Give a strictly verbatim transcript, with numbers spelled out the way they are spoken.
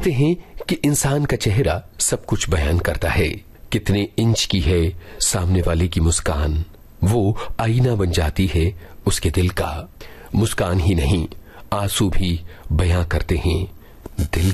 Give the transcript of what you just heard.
कहते हैं कि इंसान का चेहरा सब कुछ बयान करता है। कितने इंच की है सामने वाले की मुस्कान, वो आईना बन जाती है उसके दिल का। मुस्कान ही नहीं, आंसू भी बयां करते हैं दिल